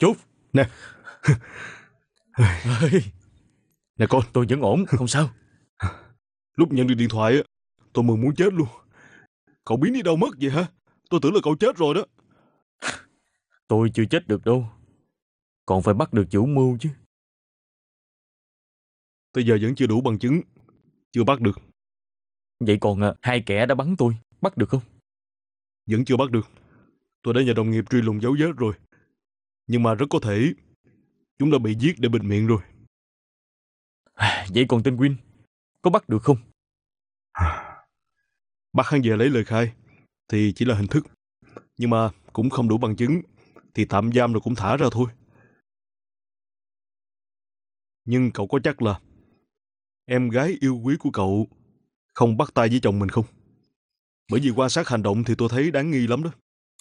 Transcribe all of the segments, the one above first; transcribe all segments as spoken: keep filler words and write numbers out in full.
Chút. Nè. Nè con. Tôi vẫn ổn, không sao. Lúc nhận được điện thoại á, tôi mừng muốn chết luôn. Cậu biến đi đâu mất vậy hả? Tôi tưởng là cậu chết rồi đó. Tôi chưa chết được đâu. Còn phải bắt được chủ mưu chứ. Tới giờ vẫn chưa đủ bằng chứng. Chưa bắt được. Vậy còn à, hai kẻ đã bắn tôi, bắt được không? Vẫn chưa bắt được. Tôi đã nhờ đồng nghiệp truy lùng dấu vết rồi. Nhưng mà rất có thể chúng đã bị giết để bịt miệng rồi. Vậy còn tên Win, có bắt được không? Bắt hắn về lấy lời khai thì chỉ là hình thức. Nhưng mà cũng không đủ bằng chứng. Thì tạm giam rồi cũng thả ra thôi. Nhưng cậu có chắc là em gái yêu quý của cậu không bắt tay với chồng mình không? Bởi vì quan sát hành động thì tôi thấy đáng nghi lắm đó.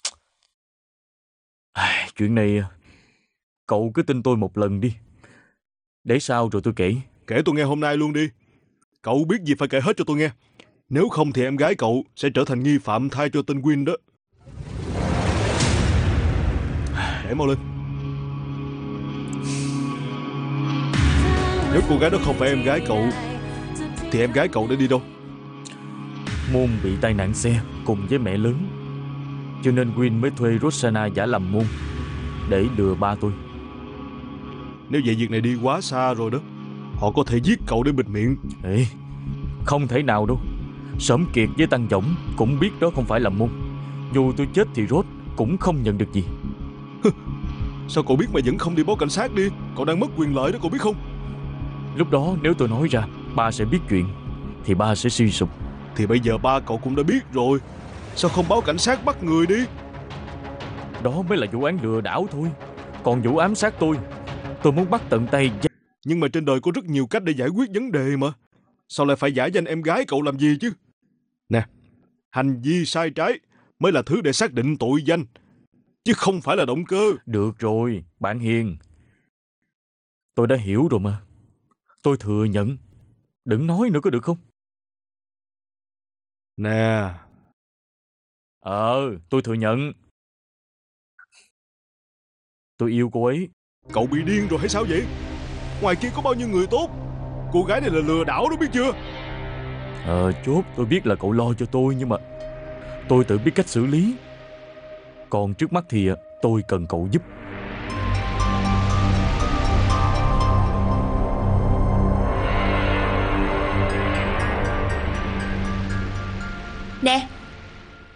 Chuyện này cậu cứ tin tôi một lần đi. Để sau rồi tôi kể. Kể tôi nghe hôm nay luôn đi. Cậu biết gì phải kể hết cho tôi nghe. Nếu không thì em gái cậu sẽ trở thành nghi phạm thay cho tên Win đó. Để mau lên. Nếu cô gái đó không phải em gái cậu thì em gái cậu đã đi đâu? Moon bị tai nạn xe cùng với mẹ lớn, cho nên Win mới thuê Rosanna giả làm Moon để lừa ba tôi. Nếu vậy việc này đi quá xa rồi đó. Họ có thể giết cậu để bịt miệng. Ê, không thể nào đâu. Sớm Kiệt với Tăng Võng cũng biết đó không phải là Moon. Dù tôi chết thì Rốt cũng không nhận được gì. Sao cậu biết mà vẫn không đi báo cảnh sát đi? Cậu đang mất quyền lợi đó, cậu biết không? Lúc đó nếu tôi nói ra, ba sẽ biết chuyện, thì ba sẽ suy sụp. Thì bây giờ ba cậu cũng đã biết rồi. Sao không báo cảnh sát bắt người đi? Đó mới là vụ án lừa đảo thôi. Còn vụ ám sát tôi, tôi muốn bắt tận tay. Nhưng mà trên đời có rất nhiều cách để giải quyết vấn đề mà. Sao lại phải giả danh em gái cậu làm gì chứ? Nè, hành vi sai trái mới là thứ để xác định tội danh, chứ không phải là động cơ. Được rồi, bạn Hiền. Tôi đã hiểu rồi mà. Tôi thừa nhận. Đừng nói nữa có được không? Nè. Ờ, tôi thừa nhận. Tôi yêu cô ấy. Cậu bị điên rồi hay sao vậy? Ngoài kia có bao nhiêu người tốt. Cô gái này là lừa đảo đó, biết chưa? Ờ, Chốt, tôi biết là cậu lo cho tôi, nhưng mà tôi tự biết cách xử lý. Còn trước mắt thì tôi cần cậu giúp. Nè,